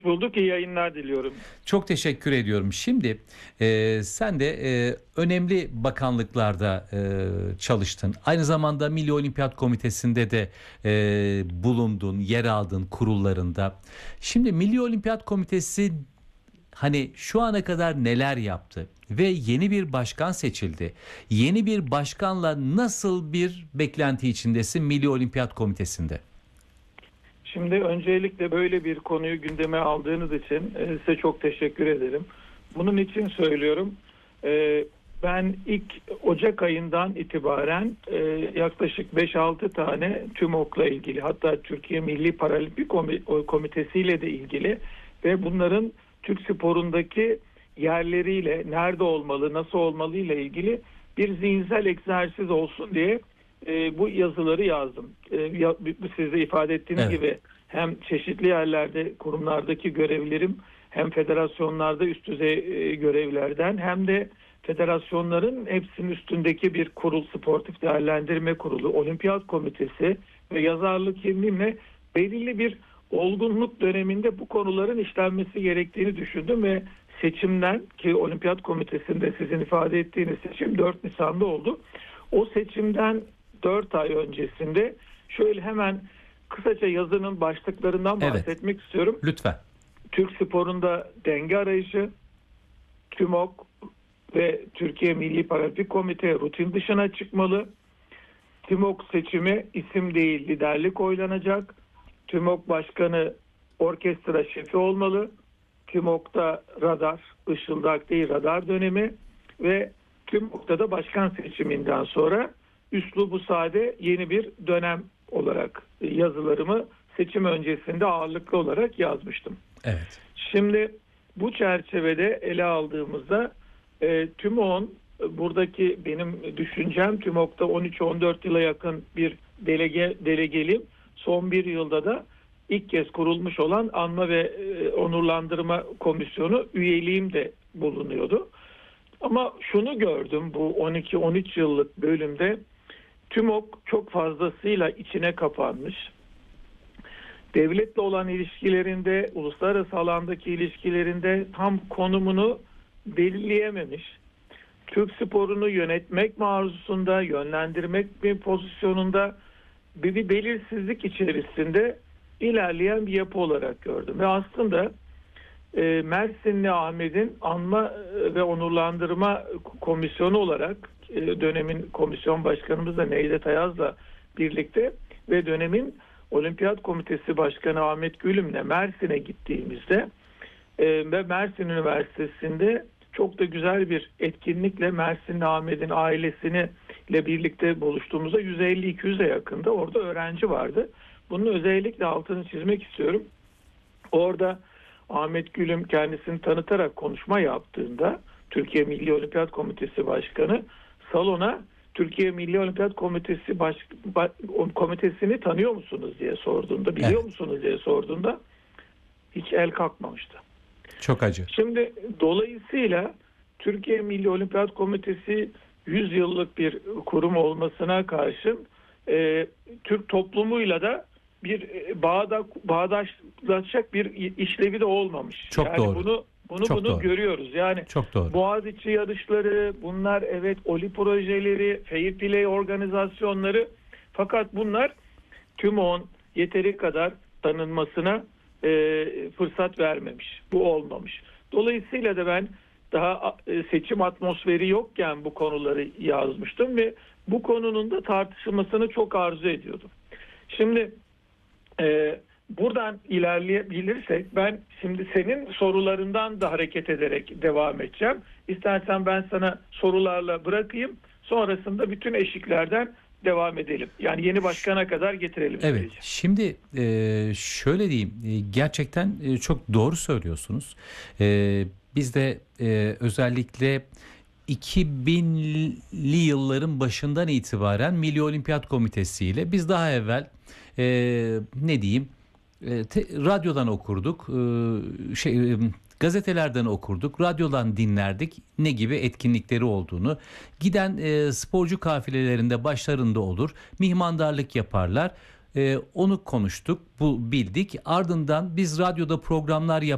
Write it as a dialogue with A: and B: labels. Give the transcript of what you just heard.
A: Bulduk, iyi yayınlar diliyorum.
B: Çok teşekkür ediyorum. Şimdi sen de önemli bakanlıklarda çalıştın. Aynı zamanda Milli Olimpiyat Komitesi'nde de bulundun, yer aldın kurullarında. Şimdi Milli Olimpiyat Komitesi hani şu ana kadar neler yaptı ve yeni bir başkan seçildi. Yeni bir başkanla nasıl bir beklenti içindesin Milli Olimpiyat Komitesi'nde?
A: Şimdi öncelikle böyle bir konuyu gündeme aldığınız için size çok teşekkür ederim. Bunun için söylüyorum. Ben ilk Ocak ayından itibaren yaklaşık 5-6 tane TÜMOK'la ilgili, hatta Türkiye Milli Paralimpik Komitesi ile de ilgili ve bunların Türk sporundaki yerleriyle, nerede olmalı, nasıl olmalı ile ilgili bir zihinsel egzersiz olsun diye bu yazıları yazdım. Siz de ifade ettiğiniz
B: Evet.
A: gibi hem çeşitli yerlerde kurumlardaki görevlerim, hem federasyonlarda üst düzey görevlerden, hem de federasyonların hepsinin üstündeki bir kurul, sportif değerlendirme kurulu, olimpiyat komitesi ve yazarlık kimliğimle belirli bir olgunluk döneminde bu konuların işlenmesi gerektiğini düşündüm ve seçimden, ki olimpiyat komitesinde sizin ifade ettiğiniz seçim 4 Nisan'da oldu. O seçimden 4 ay öncesinde şöyle hemen kısaca yazının başlıklarından
B: Evet.
A: bahsetmek istiyorum.
B: Lütfen.
A: Türk sporunda denge arayışı, TÜMOK ve Türkiye Milli Paralimpik Komite rutin dışına çıkmalı. TÜMOK seçimi isim değil liderlik oylanacak. TÜMOK başkanı orkestra şefi olmalı. TÜMOK'ta radar, ışıldak değil radar dönemi ve TÜMOK'ta da başkan seçiminden sonra üslubu sade yeni bir dönem olarak yazılarımı seçim öncesinde ağırlıklı olarak yazmıştım.
B: Evet.
A: Şimdi bu çerçevede ele aldığımızda TÜMOK'un buradaki benim düşüncem TÜMOK'ta 13-14 yıla yakın bir delegeli, son bir yılda da ilk kez kurulmuş olan Anma ve Onurlandırma Komisyonu üyeliğim de bulunuyordu. Ama şunu gördüm bu 12-13 yıllık bölümde TÜMOK çok fazlasıyla içine kapanmış. Devletle olan ilişkilerinde, uluslararası alandaki ilişkilerinde tam konumunu belirleyememiş. Türk sporunu yönetmek marzusunda, yönlendirmek bir pozisyonunda bir belirsizlik içerisinde ilerleyen bir yapı olarak gördüm. Ve aslında Mersinli Ahmet'in Anma ve Onurlandırma Komisyonu olarak dönemin komisyon başkanımız da Necdet Ayaz'la birlikte ve dönemin Olimpiyat Komitesi Başkanı Ahmet Gülüm'le Mersin'e gittiğimizde ve Mersin Üniversitesi'nde çok da güzel bir etkinlikle Mersinli Ahmet'in ailesini ile birlikte buluştuğumuzda 150-200'e yakında orada öğrenci vardı. Bunun özellikle altını çizmek istiyorum. Orada Ahmet Gülüm kendisini tanıtarak konuşma yaptığında Türkiye Milli Olimpiyat Komitesi Başkanı salona Türkiye Milli Olimpiyat Komitesi komitesini tanıyor musunuz diye sorduğunda, biliyor musunuz diye sorduğunda hiç el kalkmamıştı.
B: Çok acı.
A: Şimdi dolayısıyla Türkiye Milli Olimpiyat Komitesi 100 yıllık bir kurum olmasına karşın Türk toplumuyla da bir bağdaşlaşacak bir işlevi de olmamış.
B: Çok
A: yani
B: doğru.
A: Bunu
B: Çok doğru.
A: görüyoruz. Yani
B: Çok doğru.
A: Boğaziçi yarışları, bunlar evet oli projeleri, fair play organizasyonları, fakat bunlar TÜMOK'un yeteri kadar tanınmasına fırsat vermemiş. Bu olmamış. Dolayısıyla da ben daha seçim atmosferi yokken bu konuları yazmıştım ve bu konunun da tartışılmasını çok arzu ediyordum. Şimdi buradan ilerleyebilirsek ben şimdi senin sorularından da hareket ederek devam edeceğim. İstersen ben sana sorularla bırakayım. Sonrasında bütün eşiklerden devam edelim. Yani yeni başkana kadar getirelim.
B: Evet.
A: Süreci.
B: Şimdi şöyle diyeyim. Gerçekten çok doğru söylüyorsunuz. Biz de özellikle 2000'li yılların başından itibaren Milli Olimpiyat Komitesi ile biz daha evvel ne diyeyim radyodan okurduk, gazetelerden okurduk, radyodan dinlerdik ne gibi etkinlikleri olduğunu. Giden sporcu kafilelerinde başlarında olur, mihmandarlık yaparlar. Onu konuştuk, bildik. Ardından biz radyoda programlar